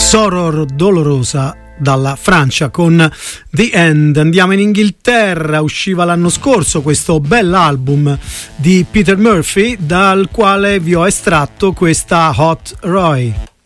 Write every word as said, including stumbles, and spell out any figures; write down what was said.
Soror Dolorosa dalla Francia con The End. Andiamo in Inghilterra, usciva l'anno scorso questo bell'album di Peter Murphy, dal quale vi ho estratto questa Hot Roy.